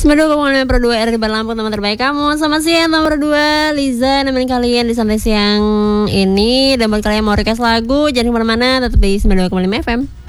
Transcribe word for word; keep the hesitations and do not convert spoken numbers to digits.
sembilan puluh dua koma lima per dua R di Lampung, teman terbaik kamu. Selamat siang nomor dua, Liza nemenin kalian di santai siang ini. Dan buat kalian yang mau request lagu, jangan kemana-mana, tetap di sembilan puluh dua koma lima F M.